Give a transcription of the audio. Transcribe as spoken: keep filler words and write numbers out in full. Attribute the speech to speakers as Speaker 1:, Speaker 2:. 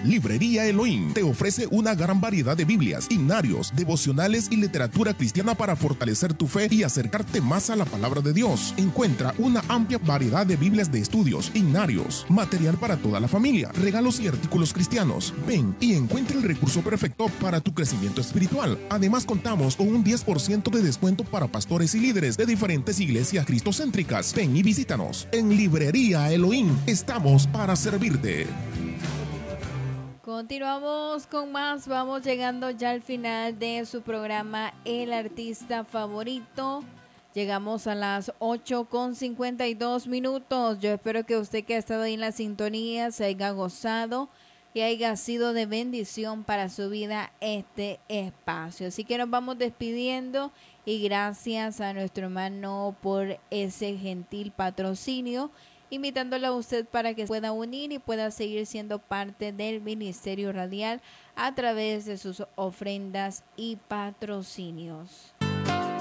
Speaker 1: Librería Elohim te ofrece una gran variedad de Biblias, himnarios, devocionales y literatura cristiana para fortalecer tu fe y acercarte más a la palabra de Dios. Encuentra una amplia variedad de Biblias de estudios, himnarios, material para toda la familia, regalos y artículos cristianos. Ven y encuentra el recurso perfecto para tu crecimiento espiritual. Además, contamos con un diez por ciento de descuento para pastores y líderes de diferentes iglesias cristocéntricas. Ven y visítanos. En Librería Elohim estamos para servirte.
Speaker 2: Continuamos con más, vamos llegando ya al final de su programa El Artista Favorito. Llegamos a las ocho con cincuenta y dos minutos. Yo espero que usted que ha estado ahí en la sintonía se haya gozado y haya sido de bendición para su vida este espacio. Así que nos vamos despidiendo y gracias a nuestro hermano por ese gentil patrocinio, invitándole a usted para que pueda unir y pueda seguir siendo parte del Ministerio Radial a través de sus ofrendas y patrocinios.